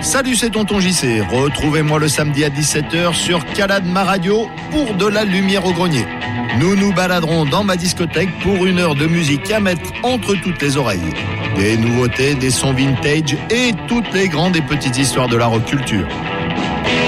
Salut, c'est Tonton JC. Retrouvez-moi le samedi à 17h sur Calade Ma Radio pour de la lumière au grenier. Nous nous baladerons dans ma discothèque pour une heure de musique à mettre entre toutes les oreilles. Des nouveautés, des sons vintage et toutes les grandes et petites histoires de la rock culture.